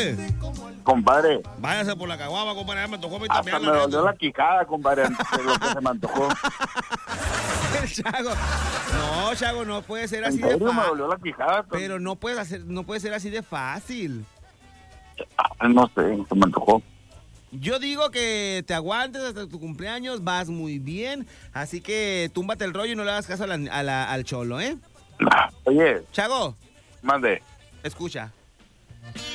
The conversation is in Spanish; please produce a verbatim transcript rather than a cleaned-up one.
compadre. Compadre. Váyase por la caguama, compadre. Me tocó a mí Hasta también. me dolió la quijada, compadre, de lo que se me antojó. El Chago. No, Chago, no puede ser En así de serio, me fácil. dolió la quijada. Pero no puede, hacer, no puede ser así de fácil. Ah, no sé, se me antojó. Yo digo que te aguantes hasta tu cumpleaños, vas muy bien. Así que túmbate el rollo y no le hagas caso a la- a la- al cholo, ¿eh? Oye. Chago. Mande. Escucha.